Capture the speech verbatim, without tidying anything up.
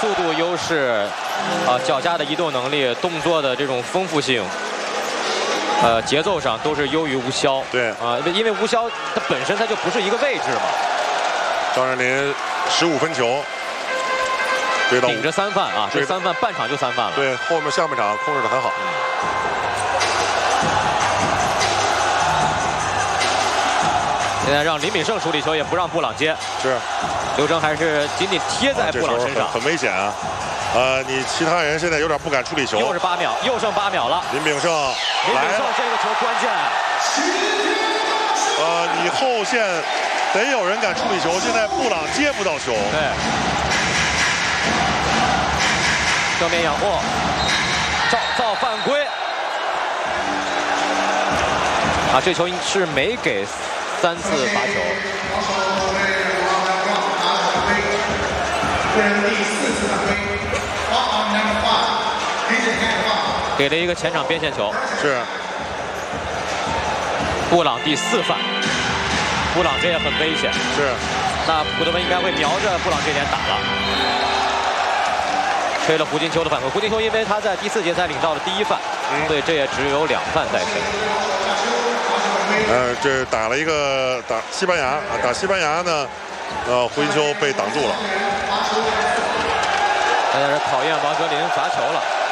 速度优势，啊，脚下的移动能力、动作的这种丰富性，呃，节奏上都是优于吴潇。 对啊，因为吴潇它本身它就不是一个位置嘛。 张镇麟十五分球，对到顶着三犯啊，这三犯半场就三犯了。 对，后面下半场控制得很好。 现在让林敏胜处理球，也不让布朗接。 是， 刘铮还是紧紧贴在布朗身上， 很很危险啊！呃，你其他人现在有点不敢处理球。 又是八秒，又剩八秒了。 林炳胜， 林炳胜这个球关键。 呃，你后线得有人敢处理球，现在布朗接不到球。 对。正面仰握，赵造犯规。啊，这球是没给三次罚球。给了一个前场边线球。 是。 布朗第四犯，布朗这也很危险。 是。 那普德文应该会瞄着布朗这点打了。吹了胡金秋的犯规，胡金秋因为他在第四节才领到了第一犯，嗯、所以这也只有两犯在身。 呃，这打了一个打西班牙，打西班牙呢，呃，胡金秋被挡住了。 在这考验王哲林罚球了。